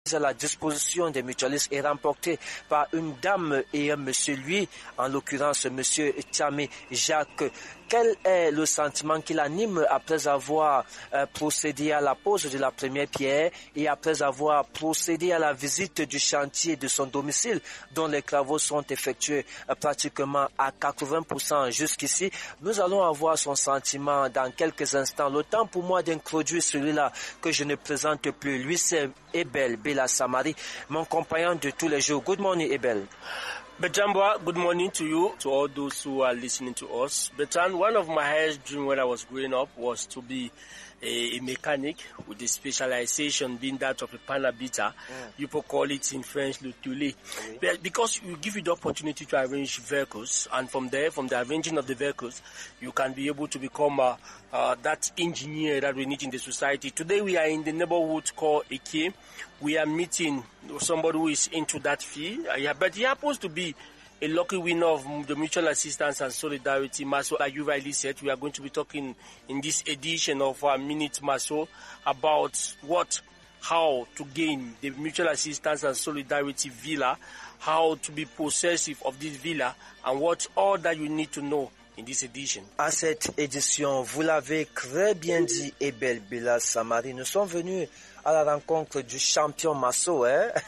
à la disposition des mutualistes est remporté par une dame et un monsieur, lui, en l'occurrence monsieur Tchami Jacques. Quel est le sentiment qui l'anime après avoir procédé à la pose de la première pierre et après avoir procédé à la visite du chantier de son domicile dont les travaux sont effectués pratiquement à 80% jusqu'ici? Nous allons avoir son sentiment dans quelques instants. Le temps pour moi d'introduire celui-là que je ne présente plus. Lui, c'est Ebel Bela Samari, mon compagnon de tous les jours. Good morning, Ebel. Betamba, good morning to you, to all those who are listening to us. Betan, one of my highest dreams when I was growing up was to be a mechanic with the specialization being that of a panel beater. People call it in French le toulé. Because you give you the opportunity to arrange vehicles, and from there, from the arranging of the vehicles, you can be able to become that engineer that we need in the society. Today we are in the neighborhood called Eke. We are meeting somebody who is into that field, but he happens to be a lucky winner of the Mutual Assistance and Solidarity Maso. Like you rightly said, we are going to be talking in this edition of our Minute Maso about how to gain the Mutual Assistance and Solidarity Villa, how to be possessive of this villa, and what all that you need to know in this edition. À cette édition, vous l'avez très bien dit, Ebel Bela Samari, nous sommes venus à la rencontre du champion Masso,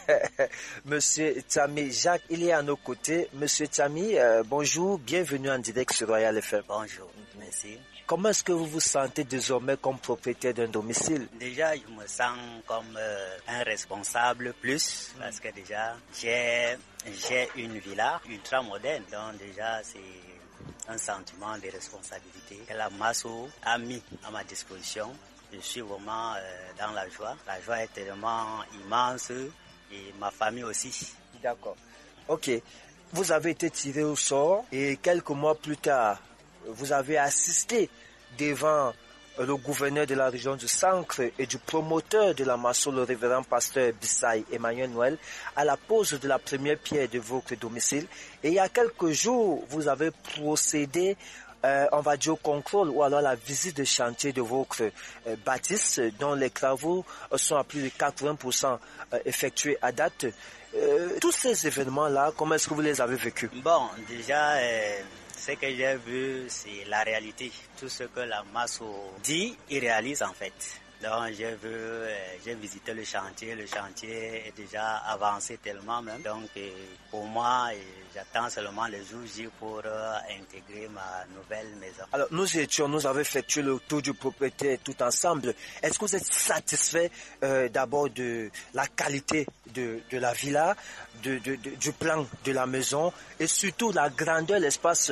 Monsieur Tchami Jacques, il est à nos côtés. Monsieur Tchami, bonjour, bienvenue en direct sur Royal FM. Bonjour, merci. Comment est-ce que vous vous sentez désormais comme propriétaire d'un domicile? Déjà, je me sens comme un responsable plus, parce que déjà, j'ai une villa ultra moderne, donc déjà c'est un sentiment de responsabilité que la Masso a mis à ma disposition. Je suis vraiment dans la joie. La joie est tellement immense et ma famille aussi. D'accord. Ok. Vous avez été tiré au sort et quelques mois plus tard, vous avez assisté devant le gouverneur de la région du Centre et du promoteur de la Masso, le révérend pasteur Bissaï Emmanuel Noël, à la pose de la première pierre de votre domicile. Et il y a quelques jours, vous avez procédé on va dire au contrôle ou alors la visite de chantier de votre bâtisse dont les travaux sont à plus de 80% effectués à date. Tous ces événements-là, comment est-ce que vous les avez vécus? Bon, déjà, ce que j'ai vu, c'est la réalité. Tout ce que la Masso dit, il réalise en fait. Donc j'ai visité le chantier est déjà avancé tellement même. Donc pour moi, j'attends seulement le jour J pour intégrer ma nouvelle maison. Alors nous avons effectué le tour du propriétaire tout ensemble. Est-ce que vous êtes satisfait d'abord de la qualité de la villa, du plan de la maison et surtout la grandeur, l'espace?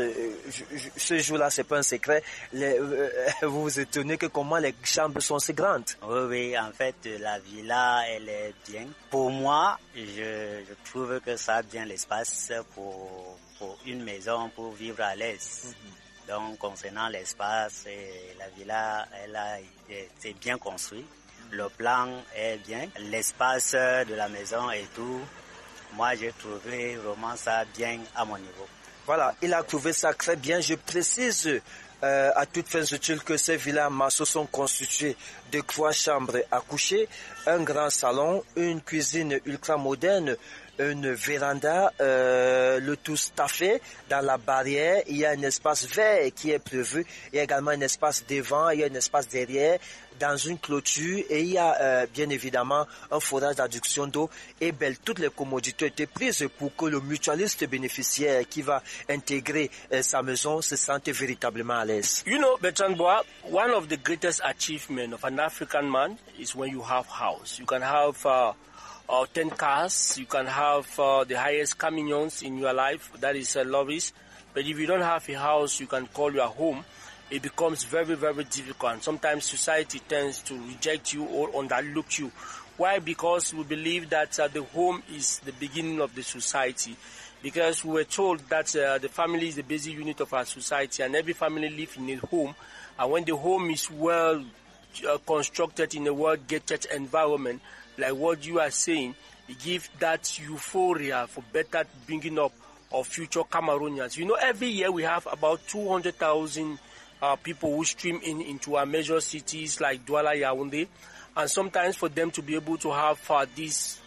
Ce jour-là, c'est pas un secret. Vous vous étonnez que comment les chambres sont si grandes. Oui, en fait, la villa, elle est bien. Pour moi, je trouve que ça a bien l'espace pour une maison, pour vivre à l'aise. Donc, concernant l'espace, la villa, c'est bien construit. Le plan est bien. L'espace de la maison et tout, moi, j'ai trouvé vraiment ça bien à mon niveau. Voilà, il a trouvé ça très bien. Je précise à toutes fins utiles que ces villas Masso sont constituées de 3 chambres à coucher, un grand salon, une cuisine ultra moderne, une véranda, le tout staffé dans la barrière. Il y a un espace vert qui est prévu. Il y a également un espace devant, il y a un espace derrière, dans une clôture, et il y a bien évidemment un forage d'adduction d'eau. Et belle, toutes les commodités étaient prises pour que le mutualiste bénéficiaire qui va intégrer sa maison se sente véritablement à l'aise. You know, Betranbois, one of the greatest achievements of an African man is when you have house. You can have 10 cars, you can have the highest camions in your life, that is lorries. But if you don't have a house you can call your home, it becomes very, very difficult. And sometimes society tends to reject you or underlook you. Why? Because we believe that the home is the beginning of the society. Because we were told that the family is the basic unit of our society, and every family lives in a home. And when the home is well constructed in a well-gated environment, like what you are saying, it gives that euphoria for better bringing up of future Cameroonians. You know, every year we have about 200,000 people who stream into our major cities like Douala, Yaoundé, and sometimes for them to be able to have this